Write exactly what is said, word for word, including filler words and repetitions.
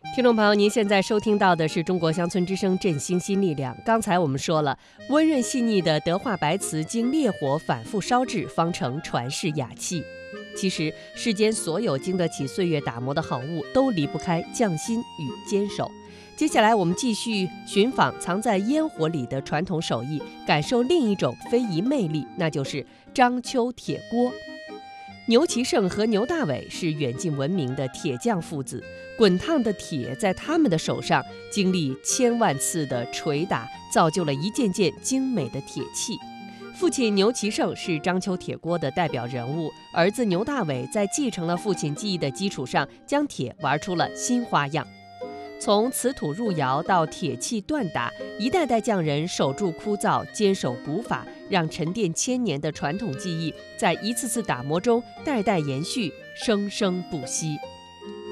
听众朋友，您现在收听到的是中国乡村之声振兴新力量。刚才我们说了，温润细腻的德化白瓷经烈火反复烧制，方成传世雅器。其实，世间所有经得起岁月打磨的好物，都离不开匠心与坚守。接下来，我们继续寻访藏在烟火里的传统手艺，感受另一种非遗魅力，那就是章丘铁锅。牛其胜和牛大伟是远近闻名的铁匠父子，滚烫的铁在他们的手上经历千万次的捶打，造就了一件件精美的铁器。父亲牛其胜是章丘铁锅的代表人物，儿子牛大伟在继承了父亲技艺的基础上，将铁玩出了新花样。从瓷土入窑到铁器锻打，一代代匠人守住枯燥，坚守古法，让沉淀千年的传统技艺在一次次打磨中代代延续，生生不息。